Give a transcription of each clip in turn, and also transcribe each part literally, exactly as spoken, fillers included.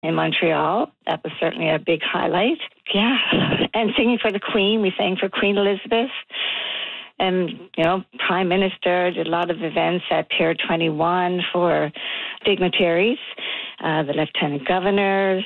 in Montreal. That was certainly a big highlight. Yeah, and singing for the Queen. We sang for Queen Elizabeth. And, you know, Prime Minister did a lot of events at Pier twenty-one for dignitaries, uh, the Lieutenant Governors.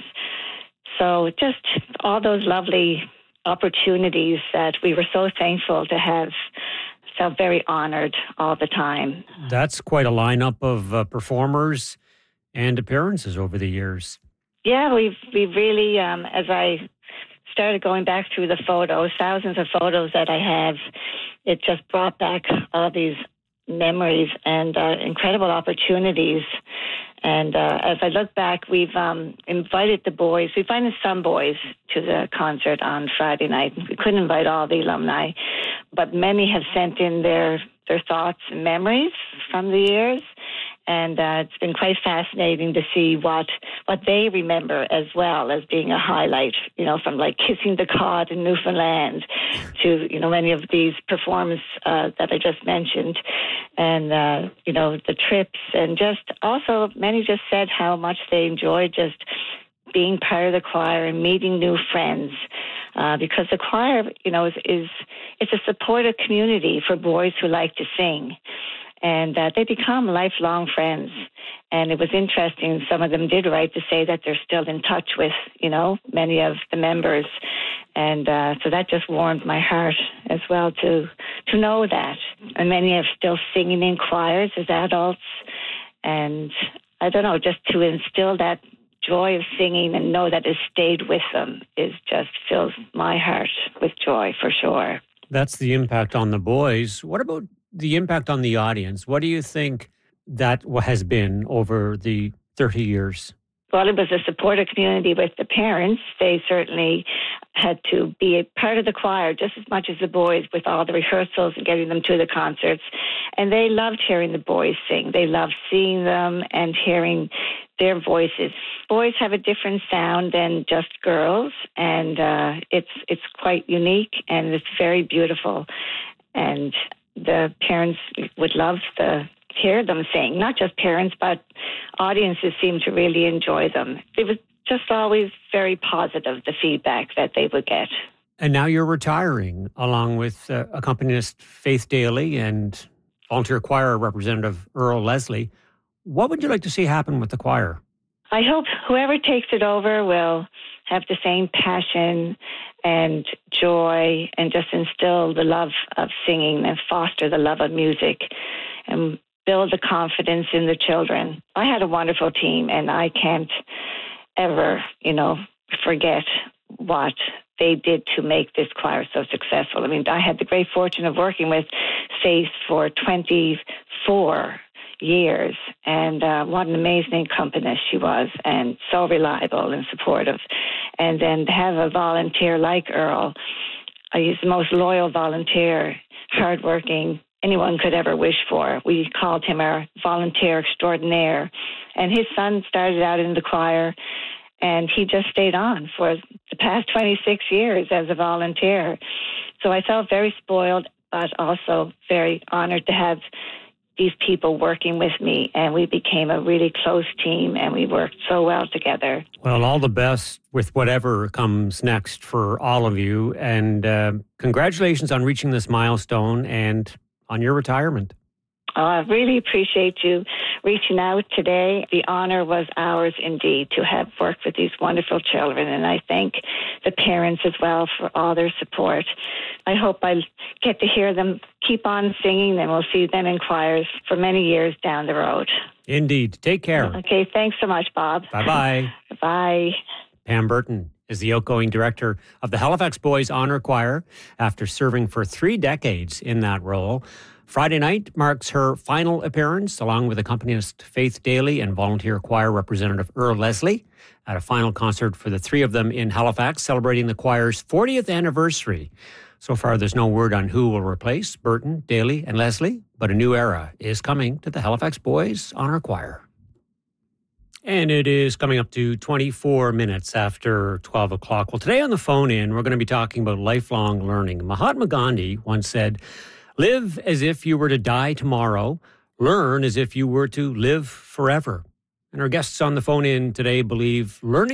So just all those lovely opportunities that we were so thankful to have. Felt very honored all the time. That's quite a lineup of uh, performers and appearances over the years. Yeah, we've we really, um, as I started going back through the photos, thousands of photos that I have, it just brought back all these memories and uh, incredible opportunities. And uh, as I look back, we've um, invited the boys. We've invited some boys to the concert on Friday night. We couldn't invite all the alumni, but many have sent in their, their thoughts and memories from the years. And uh, it's been quite fascinating to see what what they remember as well as being a highlight, you know, from like kissing the cod in Newfoundland to, you know, many of these performances uh, that I just mentioned. And, uh, you know, the trips, and just also many just said how much they enjoyed just being part of the choir and meeting new friends. Uh, because the choir, you know, is, is it's a supportive community for boys who like to sing. And uh, they become lifelong friends. And it was interesting. Some of them did write to say that they're still in touch with, you know, many of the members. And uh, so that just warmed my heart as well to to know that. And many are still singing in choirs as adults. And I don't know, just to instill that joy of singing and know that it stayed with them is just fills my heart with joy for sure. That's the impact on the boys. What about the impact on the audience? What do you think that has been over the thirty years? Well, it was a supportive community with the parents. They certainly had to be a part of the choir just as much as the boys with all the rehearsals and getting them to the concerts. And they loved hearing the boys sing. They loved seeing them and hearing their voices. Boys have a different sound than just girls, and uh, it's it's quite unique and it's very beautiful. And the parents would love to hear them sing. Not just parents, but audiences seem to really enjoy them. It was just always very positive, the feedback that they would get. And now you're retiring, along with uh, accompanist Faith Daly and volunteer choir representative Earl Leslie. What would you like to see happen with the choir? I hope whoever takes it over will have the same passion and joy and just instill the love of singing and foster the love of music and build the confidence in the children. I had a wonderful team, and I can't ever, you know, forget what they did to make this choir so successful. I mean, I had the great fortune of working with Faith for twenty-four years, and uh, what an amazing accompanist she was, and so reliable and supportive. And then to have a volunteer like Earl, uh, he's the most loyal volunteer, hardworking, anyone could ever wish for. We called him our volunteer extraordinaire. And his son started out in the choir, and he just stayed on for the past twenty-six years as a volunteer. So I felt very spoiled, but also very honored to have these people working with me, and we became a really close team, and we worked so well together. Well, all the best with whatever comes next for all of you, and uh, congratulations on reaching this milestone and on your retirement. Oh, I really appreciate you reaching out today. The honor was ours indeed to have worked with these wonderful children, and I thank the parents as well for all their support. I hope I get to hear them keep on singing, and we'll see them in choirs for many years down the road. Indeed. Take care. Okay, thanks so much, Bob. Bye-bye. Bye. Pam Burton is the outgoing director of the Halifax Boys Honor Choir after serving for three decades in that role. Friday night marks her final appearance, along with accompanist Faith Daly and volunteer choir representative Earl Leslie, at a final concert for the three of them in Halifax, celebrating the choir's fortieth anniversary. So far, there's no word on who will replace Burton, Daly, and Leslie, but a new era is coming to the Halifax Boys Honor Choir. And it is coming up to twenty-four minutes after twelve o'clock. Well, today on the phone in, we're going to be talking about lifelong learning. Mahatma Gandhi once said, "Live as if you were to die tomorrow. Learn as if you were to live forever." And our guests on the phone in today believe learning